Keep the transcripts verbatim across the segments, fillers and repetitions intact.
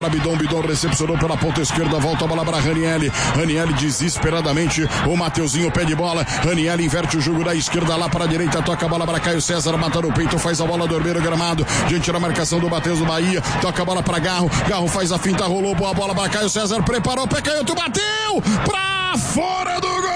Bidon, Bidon recepcionou pela ponta esquerda, volta a bola para Ranieri, Ranieri desesperadamente, o Mateuzinho pé de bola, Ranieri inverte o jogo da esquerda lá para a direita, toca a bola para Caio César, mata no peito, faz a bola dormir o gramado, diante da marcação do Matheus do Bahia, toca a bola para Garro, Garro faz a finta, rolou, boa bola para Caio César, preparou, pé canhoto, bateu, pra fora do gol!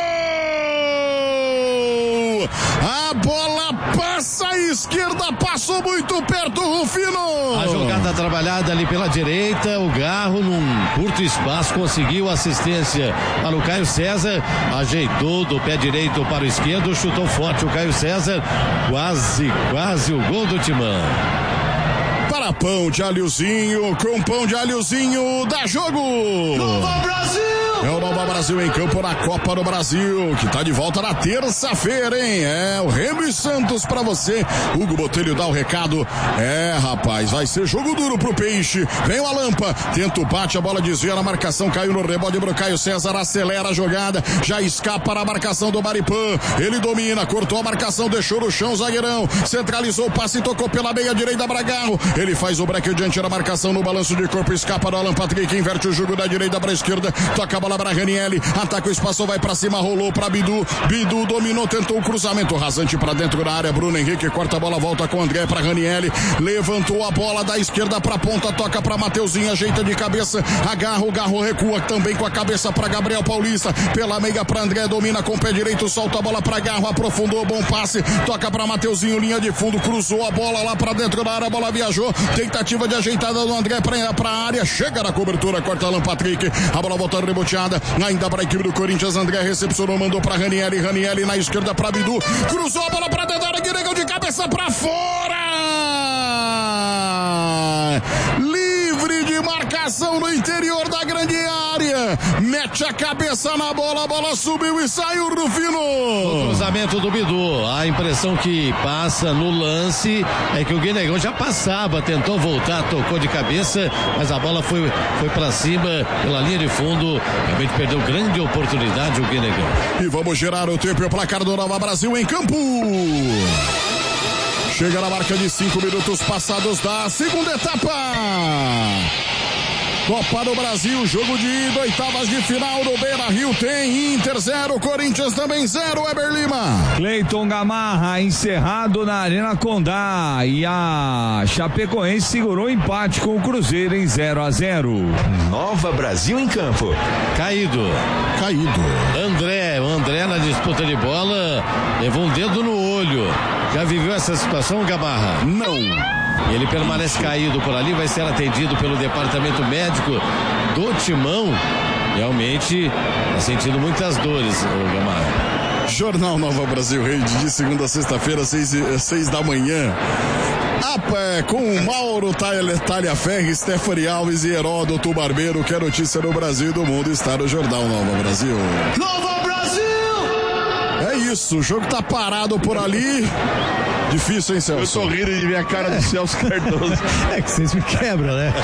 A bola passa à esquerda, passou muito perto, Rufino. A jogada trabalhada ali pela direita, o Garro num curto espaço conseguiu assistência para o Caio César, ajeitou do pé direito para o esquerdo, chutou forte o Caio César, quase, quase o gol do Timão. Para pão de alhozinho, com pão de alhozinho, dá jogo! Nova Brasil! É o Nova Brasil em campo na Copa do Brasil, que tá de volta na terça-feira, hein? É o Remo e Santos pra você. Hugo Botelho dá o recado. É, rapaz, vai ser jogo duro pro Peixe. Vem o Alampa, tenta o bate, a bola desvia na marcação, caiu no rebote pro Caio César, acelera a jogada, já escapa na marcação do Maripã. Ele domina, cortou a marcação, deixou no chão o zagueirão, centralizou o passe e tocou pela meia direita para Garro. Ele faz o break diante da marcação no balanço de corpo, escapa do Alan Patrick, inverte o jogo da direita para a esquerda, toca a bola para Ranieri, ataca o espaço, vai para cima, rolou para Bidu, Bidu dominou, tentou o cruzamento rasante para dentro da área, Bruno Henrique corta a bola, volta com o André para Ranieri, levantou a bola da esquerda para ponta, toca para Mateuzinho, ajeita de cabeça, agarra o Garro, recua também com a cabeça para Gabriel Paulista, pela meia para André, domina com o pé direito, solta a bola para Garro, aprofundou, bom passe, toca para Mateuzinho, linha de fundo, cruzou a bola lá para dentro da área, a bola viajou, tentativa de ajeitada do André para a área, chega na cobertura, corta Alan Patrick, a bola volta reboteada, ainda para a equipe do Corinthians, André recepcionou, mandou para Ranieri, Ranieri na esquerda para Bidu, cruzou a bola para dentro da área, Guinegão de cabeça para fora, livre de marcação no interior da grande área, mete a cabeça na bola, a bola subiu e saiu, Rufino. O cruzamento do Bidu, a impressão que passa no lance é que o Guinegão já passava, tentou voltar, tocou de cabeça, mas a bola foi, foi para cima pela linha de fundo, realmente perdeu grande oportunidade o Guinegão. E vamos girar o tempo e o placar do Nova Brasil em campo. Chega na marca de cinco minutos passados da segunda etapa. Copa do Brasil, jogo de ida, oitavas de final do Beira-Rio, tem Inter zero, Corinthians também zero, Weber Lima. Cleiton Gamarra encerrado na Arena Condá e a Chapecoense segurou empate com o Cruzeiro em zero a zero. Nova Brasil em campo. Caído. Caído. André, o André na disputa de bola levou um dedo no olho. Já viveu essa situação, Gamarra? Não. Ele permanece caído por ali, vai ser atendido pelo departamento médico do Timão. Realmente está sentindo muitas dores, o Gamarra. Jornal Nova Brasil Rede, de segunda a sexta-feira, seis, seis da manhã. A, com o Mauro Talhaferri, Stephanie Alves e Heródoto Barbeiro, que é notícia no Brasil e do mundo, está no Jornal Nova Brasil. Nova Brasil! É isso, o jogo tá parado por ali. Difícil, hein, Celso? Eu tô rindo de ver a cara do Celso Cardoso. É que vocês me quebram, né?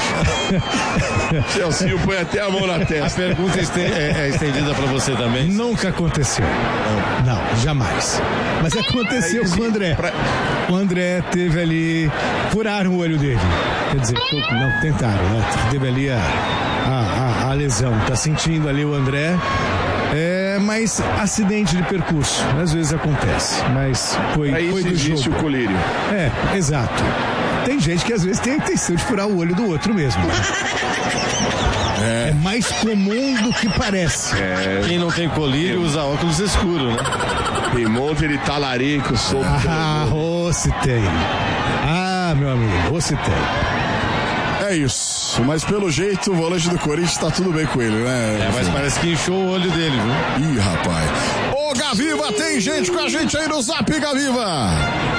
Celcinho põe até a mão na testa. A pergunta é, é estendida pra você também? Nunca aconteceu. Não, não, jamais. Mas aconteceu com o André. O André teve ali, furaram o olho dele. Quer dizer, não, tentaram, né? Teve ali a, a, a, a lesão. Tá sentindo ali o André. É, mas acidente de percurso, às vezes acontece, mas foi, Aí foi do existe jogo. O colírio. É, exato. Tem gente que às vezes tem a intenção de furar o olho do outro mesmo. É, é mais comum do que parece. É. Quem não tem colírio usa óculos escuros, né? Tem monte de talarico solto. Ah, ou se tem. Ah, meu amigo, ou se tem. É isso, mas pelo jeito o volante do Corinthians tá tudo bem com ele, né? É, mas parece que inchou o olho dele, viu? Ih, rapaz. Ô, Gaviva, tem gente com a gente aí no Zap, Gaviva.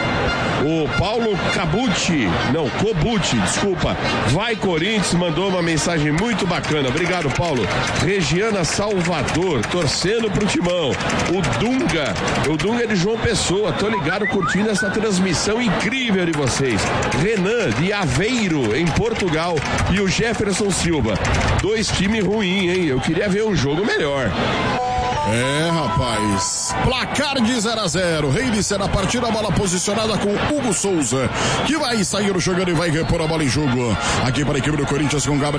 O Paulo Cabucci, não, Cobucci, desculpa, vai Corinthians, mandou uma mensagem muito bacana, obrigado, Paulo. Regiana Salvador, torcendo pro Timão. O Dunga, o Dunga é de João Pessoa, tô ligado curtindo essa transmissão incrível de vocês. Renan, de Aveiro, em Portugal, e o Jefferson Silva, dois times ruins, hein, eu queria ver um jogo melhor. É, rapaz. Placar de zero a zero. Reile será a partida, a bola posicionada com Hugo Souza, que vai sair jogando e vai repor a bola em jogo. Aqui para a equipe do Corinthians com Gabriel.